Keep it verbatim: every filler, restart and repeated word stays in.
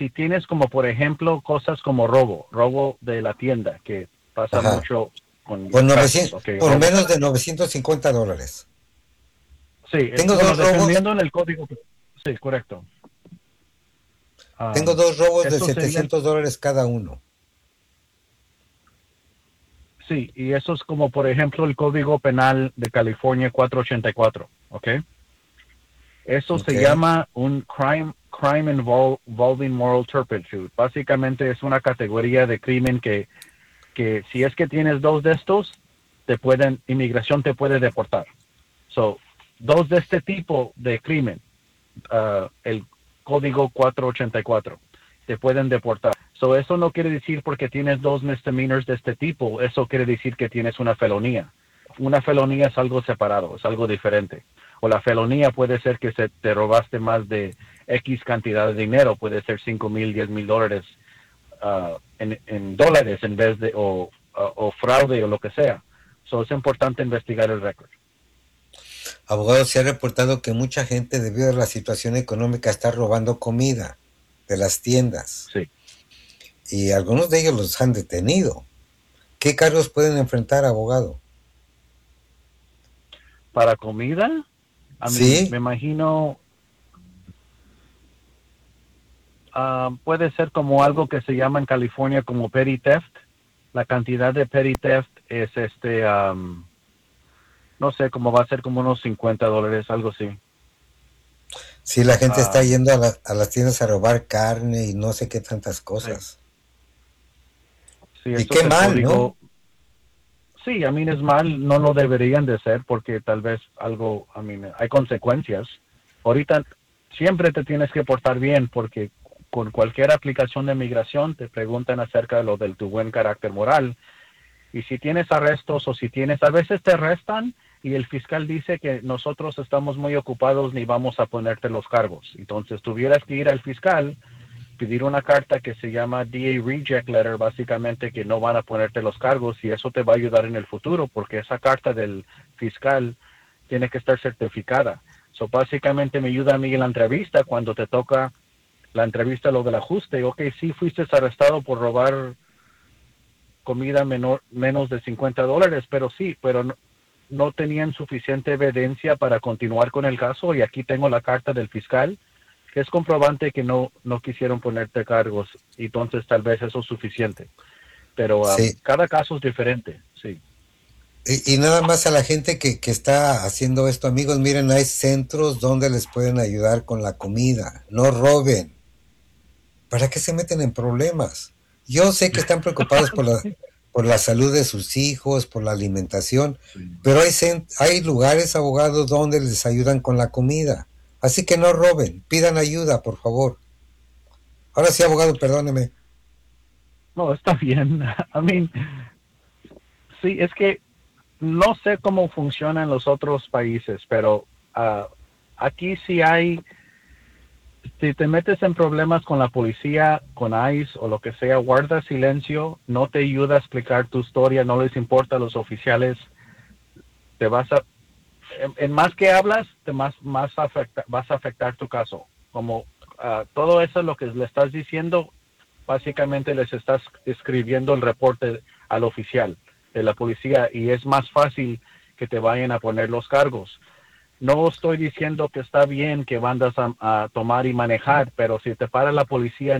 si tienes como por ejemplo cosas como robo, robo de la tienda, que pasa Ajá. mucho con Por los casos, novecientos, ok, por robo de menos la de tienda. novecientos cincuenta dólares. Sí, eh, Tengo bueno, dos robos, dependiendo en el código. Sí, correcto. tengo Um, dos robos de eso sería, setecientos dólares cada uno. sí, y eso es como por ejemplo el código penal de California cuatrocientos ochenta y cuatro, ¿ok? Eso Ok. se llama un crime, crime invol- involving moral turpitude. Básicamente es una categoría de crimen que, que si es que tienes dos de estos, te pueden, inmigración te puede deportar. So, dos de este tipo de crimen, uh, el código cuatrocientos ochenta y cuatro, te pueden deportar. So, eso no quiere decir porque tienes dos misdemeanors de este tipo, eso quiere decir que tienes una felonía. Una felonía es algo separado, es algo diferente. O la felonía puede ser que se te robaste más de X cantidad de dinero, puede ser cinco mil, diez mil dólares uh, en, en, dólares en vez de, o, uh, o fraude o lo que sea. So, es importante investigar el récord. Abogado, se ha reportado que mucha gente, debido a la situación económica, está robando comida de las tiendas. Sí. Y algunos de ellos los han detenido. ¿Qué cargos pueden enfrentar, abogado? Para comida, I mean, Sí, me imagino uh, puede ser como algo que se llama en California como petty theft. La cantidad de petty theft es este, um, no sé, cómo va a ser como unos cincuenta dólares, algo así. sí, la gente está Um, yendo a, la- a las tiendas a robar carne y no sé qué tantas sí, cosas. sí, Y eso qué es el mal, ¿no? código. Sí, a mí es mal, no lo deberían de ser porque tal vez algo, a mí hay consecuencias. Ahorita siempre te tienes que portar bien porque con cualquier aplicación de migración te preguntan acerca de lo de tu buen carácter moral. Y si tienes arrestos o si tienes, a veces te arrestan y el fiscal dice que nosotros estamos muy ocupados ni vamos a ponerte los cargos. Entonces tuvieras que ir al fiscal, pedir una carta que se llama D A Reject Letter, básicamente que no van a ponerte los cargos y eso te va a ayudar en el futuro porque esa carta del fiscal tiene que estar certificada. So básicamente me ayuda a mí en la entrevista cuando te toca la entrevista lo del ajuste. Ok, sí fuiste arrestado por robar comida menor, menos de cincuenta dólares, pero sí, pero no, no tenían suficiente evidencia para continuar con el caso y aquí tengo la carta del fiscal que es comprobante que no, no quisieron ponerte cargos y entonces tal vez eso es suficiente. Pero um, Sí. cada caso es diferente, sí. Y, y nada más a la gente que, que está haciendo esto, amigos, miren, hay centros donde les pueden ayudar con la comida. No roben. ¿Para qué se meten en problemas? Yo sé que están preocupados por la, por la salud de sus hijos, por la alimentación, Sí. pero hay, hay lugares, abogados, donde les ayudan con la comida. Así que no roben, pidan ayuda, por favor. Ahora sí, abogado, perdóneme. No, está bien. I mean, sí, es que no sé cómo funciona en los otros países, pero uh, aquí sí hay. Si te metes en problemas con la policía, con ICE o lo que sea, guarda silencio, no te ayuda a explicar tu historia, no les importa a los oficiales, te vas a, en, en más que hablas, te más, más afecta, vas a afectar tu caso. Como uh, todo eso lo que le estás diciendo, básicamente les estás escribiendo el reporte al oficial de la policía y es más fácil que te vayan a poner los cargos. No estoy diciendo que está bien que bandas a, a tomar y manejar, pero si te para la policía